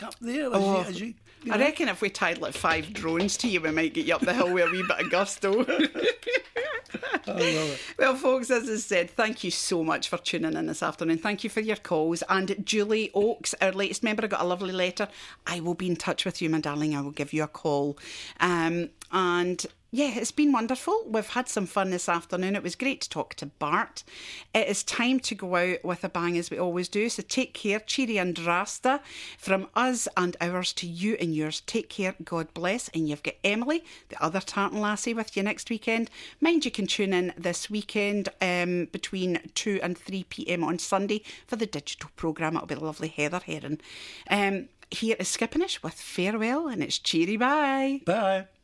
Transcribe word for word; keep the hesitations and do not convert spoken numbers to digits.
up there as Oh, you, as you, you I know. reckon if we tied like five drones to you, we might get you up the hill with a wee bit of gusto. I love it. Well, folks, as I said, thank you so much for tuning in this afternoon. Thank you for your calls. And Julie Oakes, our latest member, I got a lovely letter. I will be in touch with you, my darling. I will give you a call. Um, and yeah, it's been wonderful. We've had some fun this afternoon. It was great to talk to Bart. It is time to go out with a bang, as we always do. So take care. Cheery and Rasta. From us and ours to you and yours. Take care. God bless. And you've got Emily, the other Tartan Lassie, with you next weekend. Mind you can tune in this weekend um, between two and three p.m. on Sunday for the digital programme. It'll be lovely Heather Heron. Um, here is Skippinish with Farewell, and it's cheery bye. Bye.